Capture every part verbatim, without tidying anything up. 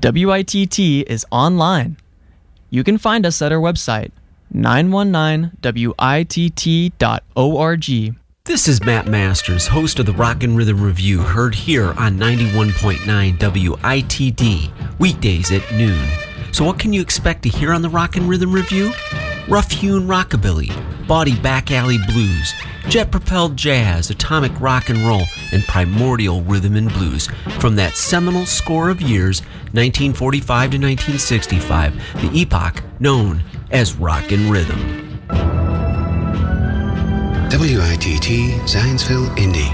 W I T T is online. You can find us at our website, nine one nine W I T T dot org. This is Matt Masters, host of the Rock and Rhythm Review, heard here on ninety-one point nine W I T D, weekdays at noon. So what can you expect to hear on the Rock and Rhythm Review? Rough-hewn rockabilly, bawdy back alley blues, jet-propelled jazz, atomic rock and roll, and primordial rhythm and blues from that seminal score of years, nineteen forty-five to nineteen sixty-five, the epoch known as Rock and Rhythm. W I T T, Zionsville, Indy.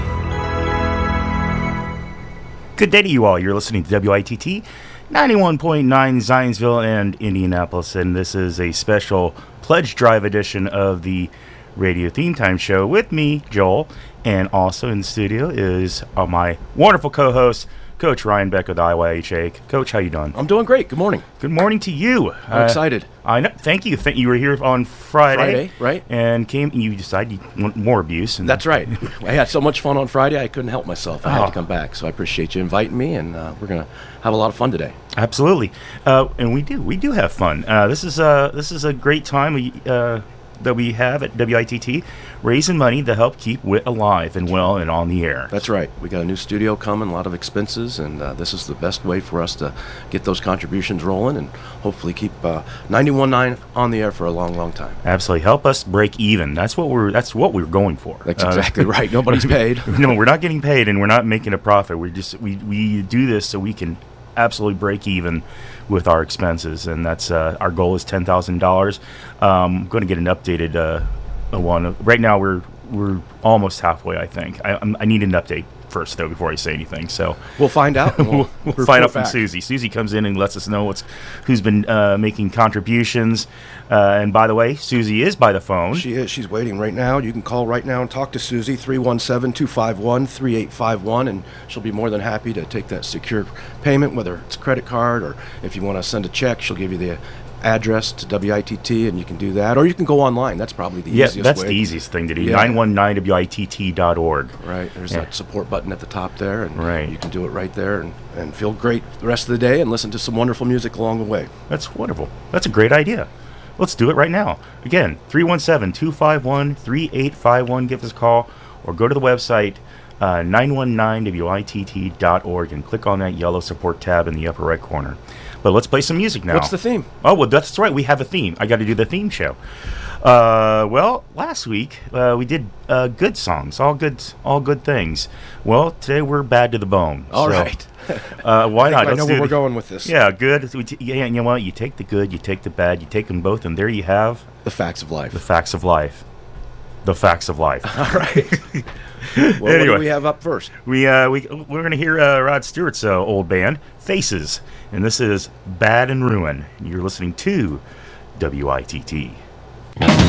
Good day to you all. You're listening to W I T T, ninety-one point nine Zionsville and Indianapolis, and this is a special Pledge Drive edition of the Radio Theme Time Show with me, Joel, and also in the studio is uh, my wonderful co-host, Coach Ryan Beck with I Y H A. Coach, how you doing? I'm doing great. Good morning. Good morning to you. I'm uh, excited. I know. Thank you. Thank you. were here on Friday. Friday, right? And came. And you decided you want more abuse. And that's right. I had so much fun on Friday, I couldn't help myself. I oh. had to come back. So I appreciate you inviting me, and uh, we're gonna have a lot of fun today. Absolutely. Uh, and we do. We do have fun. Uh, this is uh, this is a great time. Uh, that we have at W I T T, raising money to help keep W I T alive and well and on the air. That's right. We got a new studio coming, a lot of expenses, and uh, this is the best way for us to get those contributions rolling and hopefully keep uh, ninety-one point nine on the air for a long, long time. Absolutely. Help us break even. That's what we're That's what we're going for. That's exactly uh, right. Nobody's paid. No, we're not getting paid, and we're not making a profit. We're just we we do this so we can absolutely break even with our expenses, and that's uh, our goal is ten thousand dollars. Um, I'm going to get an updated uh, one. Right now, we're we're almost halfway. I think I, I'm, I need an update first, though, before I say anything. So we'll find out. And we'll we'll find out from Susie. Susie comes in and lets us know what's who's been uh, making contributions. Uh, and by the way, Susie is by the phone. She is. She's waiting right now. You can call right now and talk to Susie, three one seven, two five one, three eight five one, and she'll be more than happy to take that secure payment, whether it's a credit card or if you want to send a check, she'll give you the address to W I T T, and you can do that. Or you can go online. That's probably the yeah, easiest way. Yeah, that's the easiest thing to do. Yeah. nine one nine W I T T dot org. Right. There's yeah. that support button at the top there, and right. you can do it right there and, and feel great the rest of the day and listen to some wonderful music along the way. That's wonderful. That's a great idea. Let's do it right now. Again, three one seven, two five one, three eight five one. Give us a call or go to the website, uh, nine one nine W I T T dot org, and click on that yellow support tab in the upper right corner. But let's play some music now. What's the theme? Oh, well, that's right. We have a theme. I got to do the theme show. Uh, well, last week uh, we did uh, good songs, all good, all good things. Well, today we're bad to the bone. All so, right. uh, why I not? I Let's know do where we're the, going with this. Yeah, good. We t- yeah, you know what? You take the good, you take the bad, you take them both, and there you have the facts of life. The facts of life. The facts of life. All right. Well, anyway, what do we have up first? We uh, we we're gonna hear uh, Rod Stewart's uh, old band, Faces, and this is Bad and Ruin. You're listening to W I T T.